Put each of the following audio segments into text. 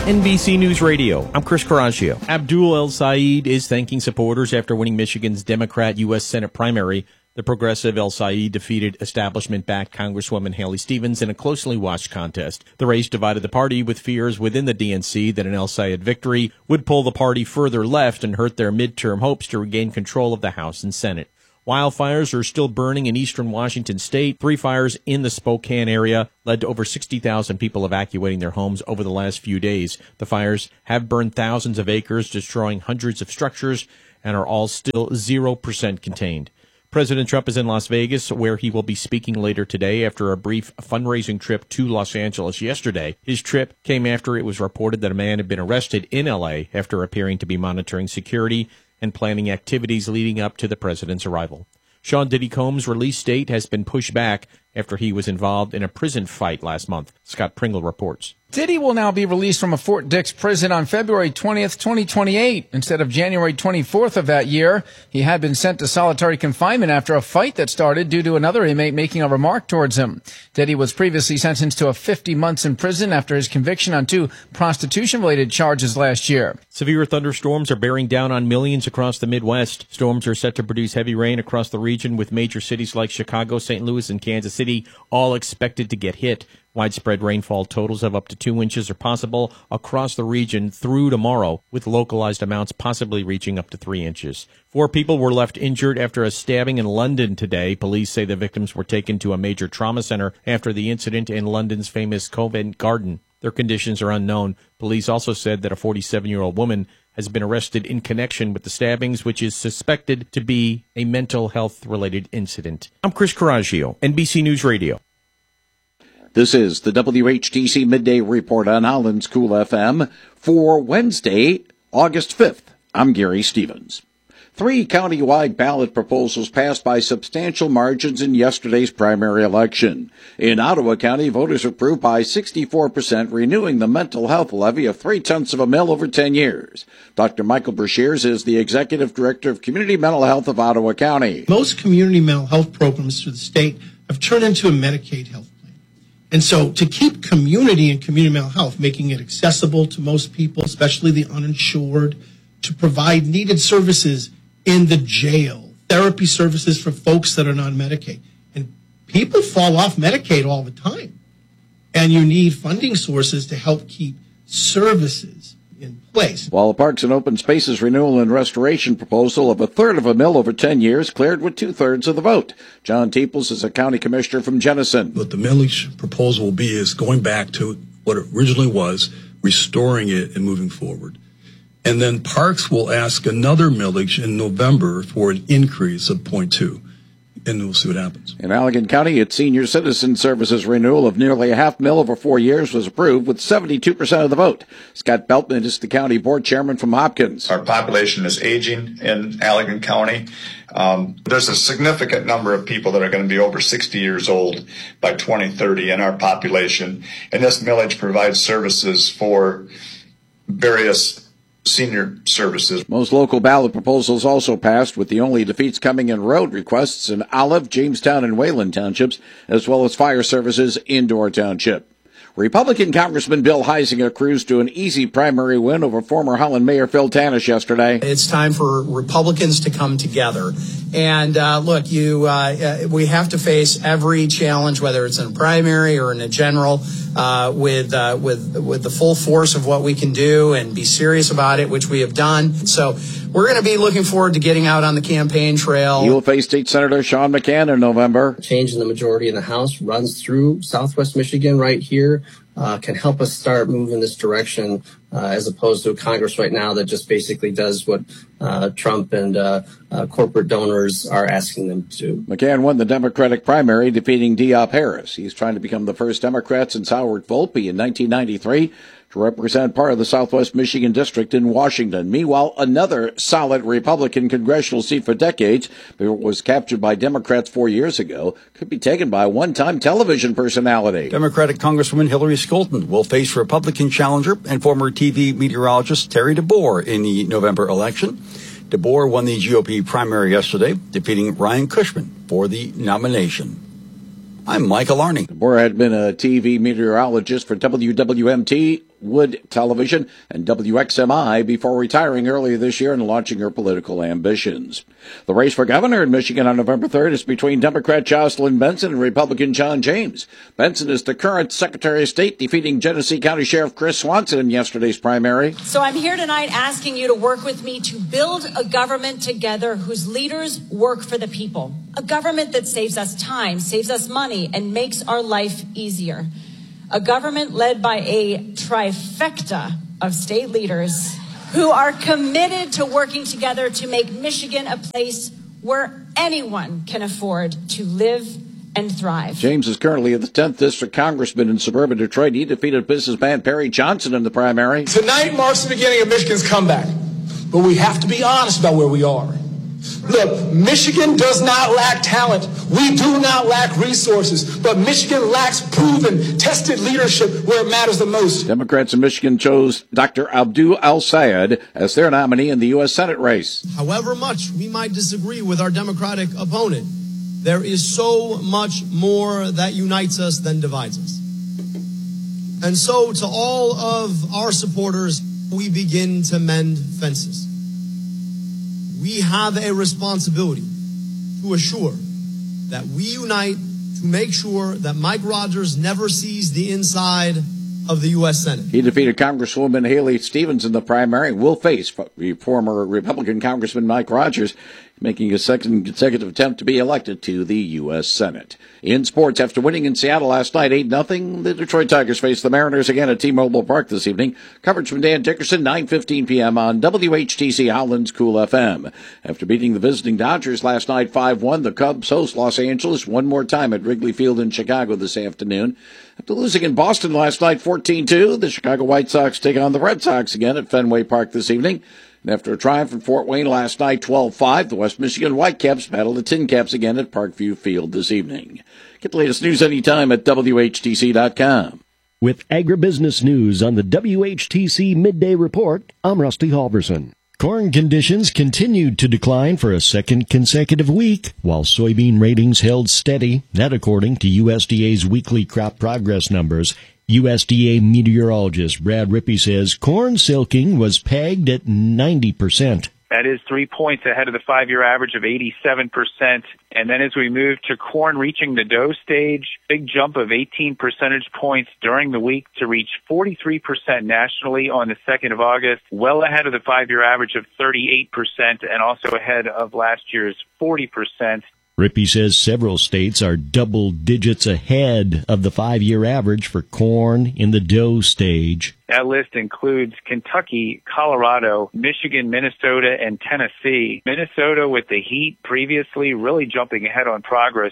NBC News Radio, I'm Chris Coraggio. Abdul El Sayed is thanking supporters after winning Michigan's Democrat U.S. Senate primary. The progressive El Sayed defeated establishment-backed Congresswoman Haley Stevens in a closely watched contest. The race divided the party, with fears within the DNC that an El Sayed victory would pull the party further left and hurt their midterm hopes to regain control of the House and Senate. Wildfires are still burning in eastern Washington state. 3 fires in the Spokane area led to over 60,000 people evacuating their homes over the last few days. The fires have burned thousands of acres, destroying hundreds of structures, and are all still 0% contained. President Trump is in Las Vegas, where he will be speaking later today after a brief fundraising trip to Los Angeles yesterday. His trip came after it was reported that a man had been arrested in L.A. after appearing to be monitoring security and planning activities leading up to the president's arrival. Sean Diddy Combs' release date has been pushed back after he was involved in a prison fight last month. Scott Pringle reports. Diddy will now be released from a Fort Dix prison on February 20th, 2028, instead of January 24th of that year. He had been sent to solitary confinement after a fight that started due to another inmate making a remark towards him. Diddy was previously sentenced to 50 months in prison after his conviction on 2 prostitution-related charges last year. Severe thunderstorms are bearing down on millions across the Midwest. Storms are set to produce heavy rain across the region, with major cities like Chicago, St. Louis, and Kansas City all expected to get hit. Widespread rainfall totals of up to 2 inches are possible across the region through tomorrow, with localized amounts possibly reaching up to 3 inches. 4 people were left injured after a stabbing in London today. Police say the victims were taken to a major trauma center after the incident in London's famous Covent Garden. Their conditions are unknown. Police also said that a 47-year-old woman has been arrested in connection with the stabbings, which is suspected to be a mental health-related incident. I'm Chris Coraggio, NBC News Radio. This is the WHTC Midday Report on Holland's Cool FM for Wednesday, August 5th. I'm Gary Stevens. 3 county-wide ballot proposals passed by substantial margins in yesterday's primary election. In Ottawa County, voters approved by 64%, renewing the mental health levy of 0.3 of a mil over 10 years. Dr. Michael Brashears is the Executive Director of Community Mental Health of Ottawa County. Most community mental health programs through the state have turned into a Medicaid health. And so to keep community and community mental health, making it accessible to most people, especially the uninsured, to provide needed services in the jail, therapy services for folks that are not Medicaid. And people fall off Medicaid all the time. And you need funding sources to help keep services in place. While the Parks and Open Spaces renewal and restoration proposal of 1/3 of a mil over 10 years cleared with 2/3 of the vote. John Teeples is a county commissioner from Jenison. What the millage proposal will be is going back to what it originally was, restoring it and moving forward. And then Parks will ask another millage in November for an increase of 0.2. And we'll see what happens. In Allegan County, its senior citizen services renewal of nearly $0.5 million over 4 years was approved with 72% of the vote. Scott Beltman is the county board chairman from Hopkins. Our population is aging in Allegan County. There's a significant number of people that are going to be over 60 years old by 2030 in our population. And this millage provides services for various senior services. Most local ballot proposals also passed, with the only defeats coming in road requests in Olive, Jamestown, and Wayland townships, as well as fire services in Door Township. Republican Congressman Bill Huizenga cruised to an easy primary win over former Holland Mayor Phil Tanis yesterday. It's time for Republicans to come together. And look, we have to face every challenge, whether it's in a primary or in a general, with the full force of what we can do and be serious about it, which we have done. So we're going to be looking forward to getting out on the campaign trail. He will face State Senator Sean McCann in November. Change in the majority in the House runs through Southwest Michigan right here. Can help us start moving this direction, as opposed to a Congress right now that just basically does what Trump and corporate donors are asking them to do. McCann won the Democratic primary, defeating Diop Harris. He's trying to become the first Democrat since Howard Volpe in 1993 to represent part of the Southwest Michigan District in Washington. Meanwhile, another solid Republican congressional seat for decades, but was captured by Democrats 4 years ago, could be taken by a one-time television personality. Democratic Congresswoman Hillary Scholten will face Republican challenger and former TV meteorologist Terry DeBoer in the November election. DeBoer won the GOP primary yesterday, defeating Ryan Cushman for the nomination. I'm Michael Arning. DeBoer had been a TV meteorologist for WWMT Wood Television and WXMI before retiring earlier this year and launching her political ambitions. The race for governor in Michigan on November 3rd is between Democrat Jocelyn Benson and Republican John James. Benson is the current Secretary of State, defeating Genesee County Sheriff Chris Swanson in yesterday's primary. So I'm here tonight asking you to work with me to build a government together whose leaders work for the people. A government that saves us time, saves us money, and makes our life easier. A government led by a trifecta of state leaders who are committed to working together to make Michigan a place where anyone can afford to live and thrive. James is currently the 10th District Congressman in suburban Detroit. He defeated businessman Perry Johnson in the primary. Tonight marks the beginning of Michigan's comeback, but we have to be honest about where we are. Look, Michigan does not lack talent. We do not lack resources, but Michigan lacks proven, tested leadership where it matters the most. Democrats in Michigan chose Dr. Abdul El-Sayed as their nominee in the U.S. Senate race. However much we might disagree with our Democratic opponent, there is so much more that unites us than divides us. And so to all of our supporters, we begin to mend fences. We have a responsibility to assure that we unite to make sure that Mike Rogers never sees the inside of the U.S. Senate. He defeated Congresswoman Haley Stevens in the primary and will face former Republican Congressman Mike Rogers, making his second consecutive attempt to be elected to the U.S. Senate. In sports, after winning in Seattle last night 8-0, the Detroit Tigers face the Mariners again at T-Mobile Park this evening. Coverage from Dan Dickerson, 9:15 p.m. on WHTC Holland's Cool FM. After beating the visiting Dodgers last night 5-1, the Cubs host Los Angeles one more time at Wrigley Field in Chicago this afternoon. After losing in Boston last night 14-2, the Chicago White Sox take on the Red Sox again at Fenway Park this evening. And after a triumph in Fort Wayne last night 12-5, the West Michigan Whitecaps battle the Tin Caps again at Parkview Field this evening. Get the latest news anytime at WHTC.com. With agribusiness news on the WHTC Midday Report, I'm Rusty Halverson. Corn conditions continued to decline for a second consecutive week, while soybean ratings held steady, that according to USDA's weekly crop progress numbers. USDA meteorologist Brad Rippey says corn silking was pegged at 90%. That is 3 points ahead of the 5-year average of 87%. And then as we move to corn reaching the dough stage, big jump of 18 percentage points during the week to reach 43% nationally on the 2nd of August, well ahead of the 5-year average of 38% and also ahead of last year's 40%. Rippey says several states are double digits ahead of the 5-year average for corn in the dough stage. That list includes Kentucky, Colorado, Michigan, Minnesota, and Tennessee. Minnesota with the heat previously really jumping ahead on progress,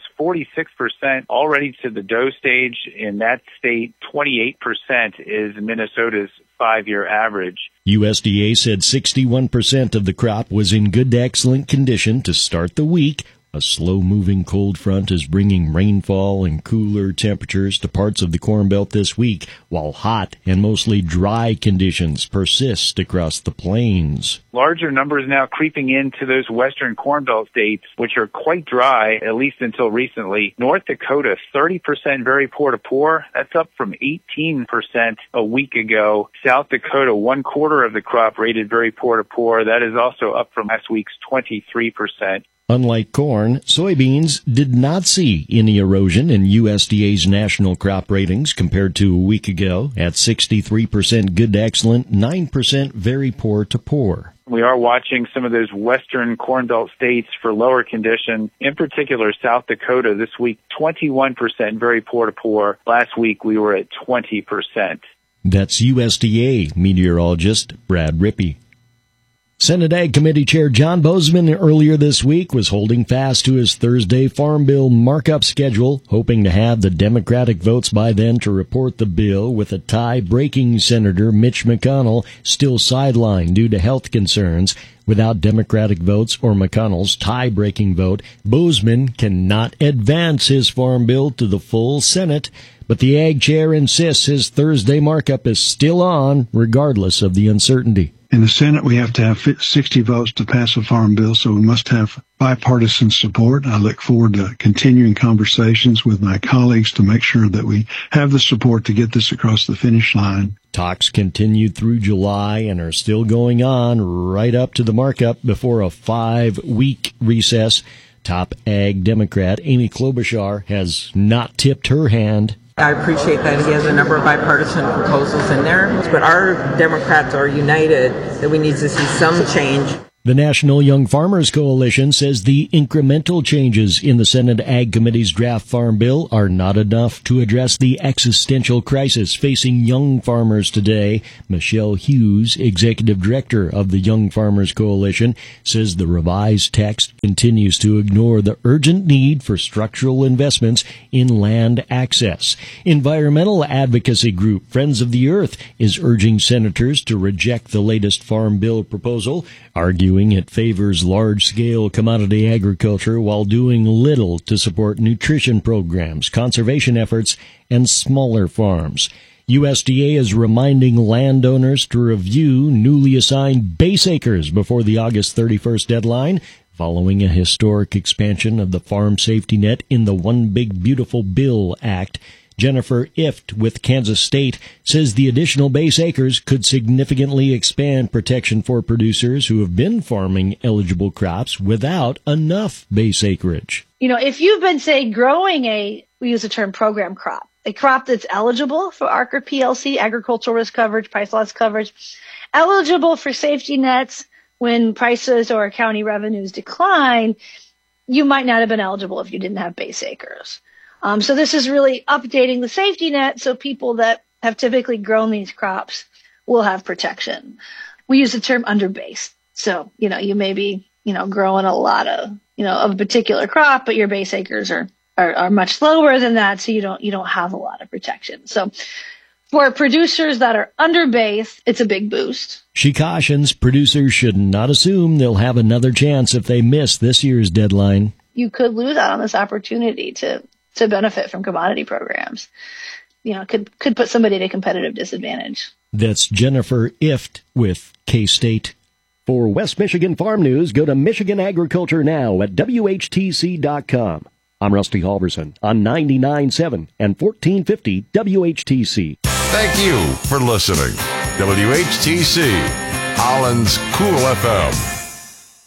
46% already to the dough stage. In that state, 28% is Minnesota's 5-year average. USDA said 61% of the crop was in good to excellent condition to start the week. A slow-moving cold front is bringing rainfall and cooler temperatures to parts of the Corn Belt this week, while hot and mostly dry conditions persist across the plains. Larger numbers now creeping into those western Corn Belt states, which are quite dry, at least until recently. North Dakota, 30% very poor to poor. That's up from 18% a week ago. South Dakota, 1/4 of the crop rated very poor to poor. That is also up from last week's 23%. Unlike corn, soybeans did not see any erosion in USDA's national crop ratings compared to a week ago at 63% good to excellent, 9% very poor to poor. We are watching some of those western Corn Belt states for lower condition, in particular South Dakota this week, 21% very poor to poor. Last week we were at 20%. That's USDA meteorologist Brad Rippey. Senate Ag Committee Chair John Boozman earlier this week was holding fast to his Thursday Farm Bill markup schedule, hoping to have the Democratic votes by then to report the bill, with a tie-breaking Senator Mitch McConnell still sidelined due to health concerns. Without Democratic votes or McConnell's tie-breaking vote, Boozman cannot advance his Farm Bill to the full Senate. But the Ag Chair insists his Thursday markup is still on, regardless of the uncertainty. In the Senate, we have to have 60 votes to pass a farm bill, so we must have bipartisan support. I look forward to continuing conversations with my colleagues to make sure that we have the support to get this across the finish line. Talks continued through July and are still going on right up to the markup before a 5-week recess. Top ag Democrat Amy Klobuchar has not tipped her hand. I appreciate that he has a number of bipartisan proposals in there, but our Democrats are united that we need to see some change. The National Young Farmers Coalition says the incremental changes in the Senate Ag Committee's draft farm bill are not enough to address the existential crisis facing young farmers today. Michelle Hughes, executive director of the Young Farmers Coalition, says the revised text continues to ignore the urgent need for structural investments in land access. Environmental advocacy group Friends of the Earth is urging senators to reject the latest farm bill proposal, arguing it favors large-scale commodity agriculture while doing little to support nutrition programs, conservation efforts, and smaller farms. USDA is reminding landowners to review newly assigned base acres before the August 31st deadline, following a historic expansion of the farm safety net in the One Big Beautiful Bill Act. Jennifer Ift with Kansas State says the additional base acres could significantly expand protection for producers who have been farming eligible crops without enough base acreage. You know, if you've been, say, growing we use the term program crop, a crop that's eligible for ARC or PLC, agricultural risk coverage, price loss coverage, eligible for safety nets when prices or county revenues decline, you might not have been eligible if you didn't have base acres. So this is really updating the safety net so people that have typically grown these crops will have protection. We use the term underbased. So, you may be, growing a lot of, of a particular crop, but your base acres are much lower than that. So you don't have a lot of protection. So for producers that are underbased, it's a big boost. She cautions producers should not assume they'll have another chance if they miss this year's deadline. You could lose out on this opportunity to benefit from commodity programs. Could put somebody at a competitive disadvantage. That's Jennifer Ift with K-State. For West Michigan Farm News, go to Michigan Agriculture Now at WHTC.com. I'm Rusty Halverson on 99.7 and 1450 WHTC. Thank you for listening. WHTC, Holland's Cool FM.